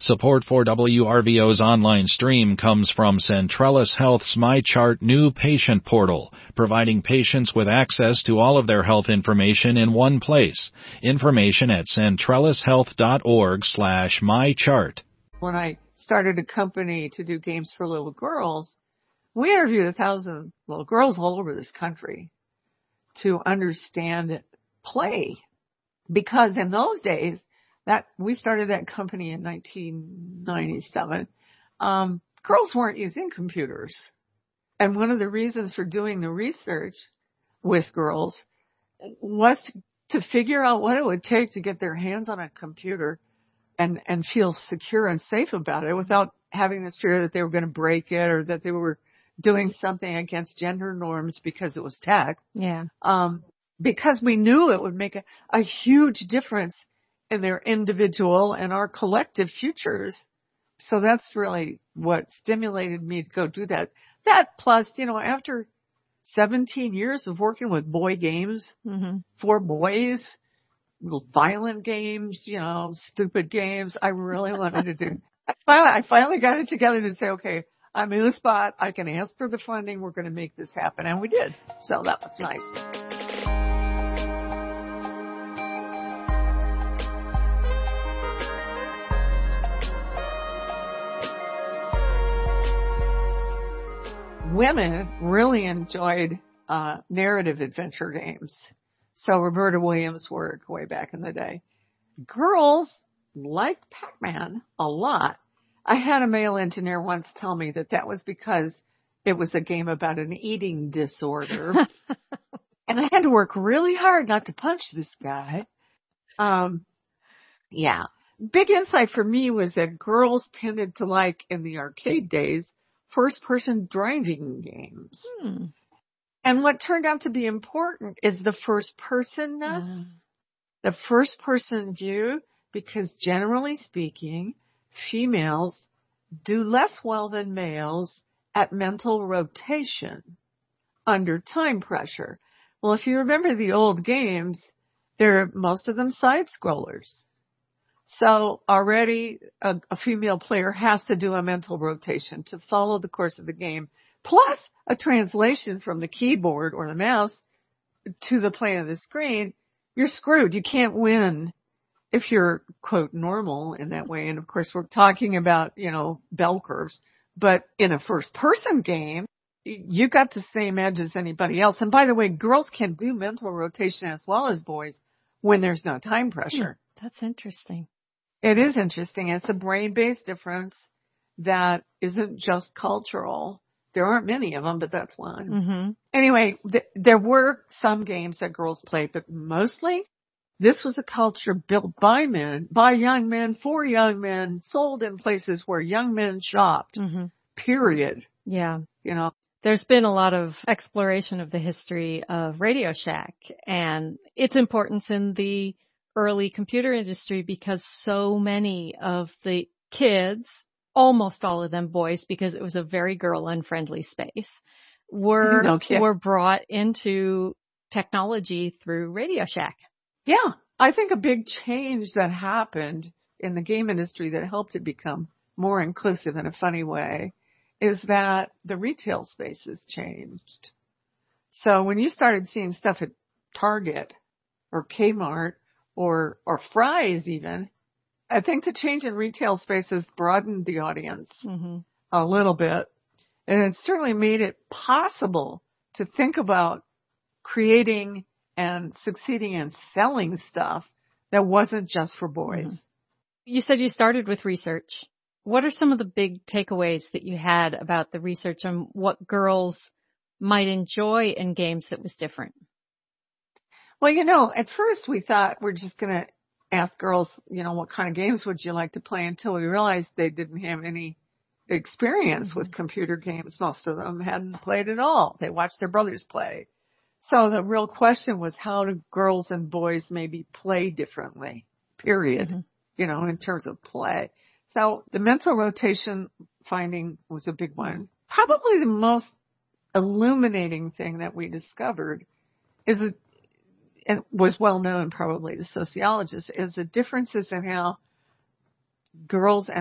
Support for WRVO's online stream comes from Centrellis Health's MyChart new patient portal, providing patients with access to all of their health information in one place. Information at centrellishealth.org/mychart. When I started a company to do games for little girls, we interviewed 1,000 little girls all over this country to understand play. Because in those days, that we started that company in 1997. Girls weren't using computers. And one of the reasons for doing the research with girls was to figure out what it would take to get their hands on a computer and feel secure and safe about it without having this fear that they were going to break it or that they were doing something against gender norms because it was tech. Yeah. Because we knew it would make a huge difference in their individual and our collective futures. So that's really what stimulated me to go do that. That plus, after 17 years of working with boy games for boys, little violent games, stupid games, I really wanted to do. I finally got it together to say, okay, I'm in a spot. I can ask for the funding. We're going to make this happen. And we did. So that was nice. Women really enjoyed narrative adventure games. So Roberta Williams' work way back in the day. Girls liked Pac-Man a lot. I had a male engineer once tell me that was because it was a game about an eating disorder. And I had to work really hard not to punch this guy. Yeah. Big insight for me was that girls tended to like, in the arcade days, first-person driving games. And what turned out to be important is the first-personness, the first-person view, because generally speaking, females do less well than males at mental rotation under time pressure. Well, if you remember the old games, most of them side-scrollers. So already a female player has to do a mental rotation to follow the course of the game, plus a translation from the keyboard or the mouse to the plane of the screen. You're screwed. You can't win if you're, quote, normal in that way. And, of course, we're talking about, bell curves. But in a first-person game, you got the same edge as anybody else. And, by the way, girls can do mental rotation as well as boys when there's no time pressure. That's interesting. It is interesting. It's a brain-based difference that isn't just cultural. There aren't many of them, but that's one. Anyway, there were some games that girls played, but mostly this was a culture built by men, by young men, for young men, sold in places where young men shopped, period. Yeah. There's been a lot of exploration of the history of Radio Shack and its importance in the early computer industry because so many of the kids, almost all of them boys, because it was a very girl-unfriendly space, were brought into technology through Radio Shack. Yeah, I think a big change that happened in the game industry that helped it become more inclusive in a funny way is that the retail spaces changed. So when you started seeing stuff at Target or Kmart or Fry's even, I think the change in retail spaces broadened the audience a little bit. And it certainly made it possible to think about creating and succeeding in selling stuff that wasn't just for boys. You said you started with research. What are some of the big takeaways that you had about the research on what girls might enjoy in games that was different? Well, at first we thought we're just going to ask girls, what kind of games would you like to play, until we realized they didn't have any experience with computer games. Most of them hadn't played at all. They watched their brothers play. So the real question was, how do girls and boys maybe play differently, period, in terms of play. So the mental rotation finding was a big one. Probably the most illuminating thing that we discovered and was well known probably to sociologists, is the differences in how girls and